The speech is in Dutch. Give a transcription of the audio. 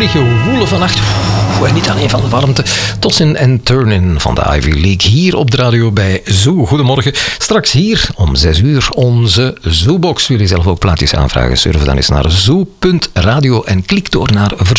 beetje woelen vannacht. En niet alleen van de warmte. Tossin en Turnin van de Ivy League. Hier op de radio bij Zoo. Goedemorgen. Straks hier om 6 uur onze Zoobox. Wil je zelf ook plaatjes aanvragen? Surf dan eens naar zoo.radio en klik door naar